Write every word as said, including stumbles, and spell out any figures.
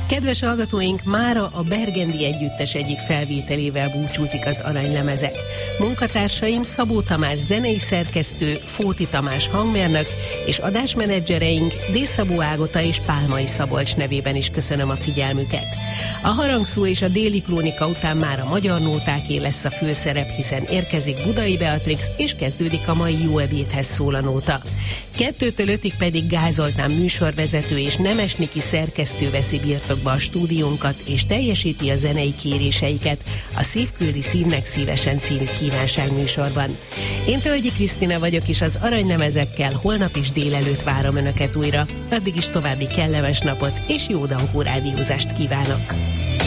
Kedves hallgatóink, mára a Bergendi Együttes egyik felvételével búcsúzik az Aranylemezek. Munkatársaim Szabó Tamás zenei szerkesztő, Fóti Tamás hangmérnök, és adásmenedzsereink Dészabó Ágota és Pálmai Szabolcs nevében is köszönöm a figyelmüket. A harangszó és a déli krónika után már a magyar nótáké lesz a főszerep, hiszen érkezik Budai Beatrix, és kezdődik a mai Jó ebédhez szól a nóta. Kettőtől ötig pedig Gál Zoltán műsorvezető és Nemes Niki szerkesztő veszi birtokba a stúdiónkat, és teljesíti a zenei kéréseiket a Szívküldi Szívnek Szívesen című kívánságműsorban. Én Tölgyi Krisztina vagyok, és az Aranylemezekkel holnap is délelőtt várom Önöket újra. Addig is további kellemes napot és jó Dankó rádiózást kívánok!